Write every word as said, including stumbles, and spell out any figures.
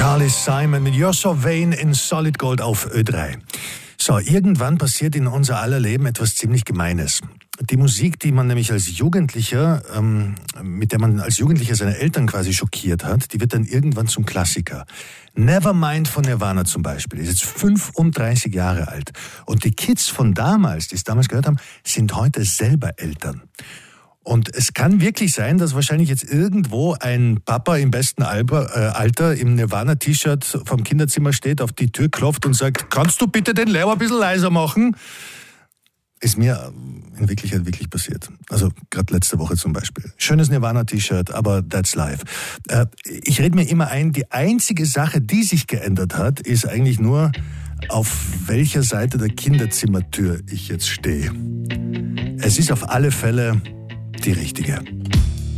Carly Simon mit You're So Vain in Solid Gold auf Ö drei. So, irgendwann passiert in unser aller Leben etwas ziemlich Gemeines. Die Musik, die man nämlich als Jugendlicher, ähm, mit der man als Jugendlicher seine Eltern quasi schockiert hat, die wird dann irgendwann zum Klassiker. Nevermind von Nirvana zum Beispiel ist jetzt fünfunddreißig Jahre alt. Und die Kids von damals, die es damals gehört haben, sind heute selber Eltern. Und es kann wirklich sein, dass wahrscheinlich jetzt irgendwo ein Papa im besten Alter im Nirvana-T-Shirt vom Kinderzimmer steht, auf die Tür klopft und sagt, kannst du bitte den Lärm ein bisschen leiser machen? Ist mir in Wirklichkeit wirklich passiert. Also gerade letzte Woche zum Beispiel. Schönes Nirvana-T-Shirt, aber that's life. Äh, ich rede mir immer ein, die einzige Sache, die sich geändert hat, ist eigentlich nur, auf welcher Seite der Kinderzimmertür ich jetzt stehe. Es ist auf alle Fälle die richtige.